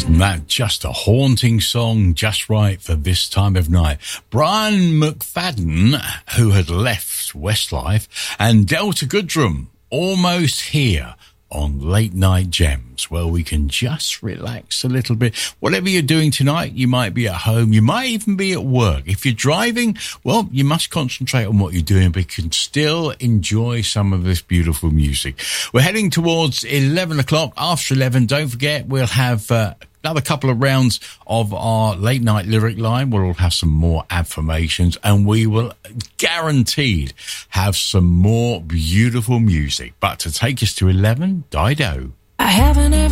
Isn't that just a haunting song, just right for this time of night? Brian McFadden, who had left Westlife, and Delta Goodrum, Almost Here on Late Night Gems, where we can just relax a little bit. Whatever you're doing tonight, you might be at home, you might even be at work. If you're driving, well, you must concentrate on what you're doing, but you can still enjoy some of this beautiful music. We're heading towards 11 o'clock. After 11, don't forget, we'll have another couple of rounds of our late night lyric line. We'll have some more affirmations, and we will guaranteed have some more beautiful music. But to take us to 11, Dido. I haven't ever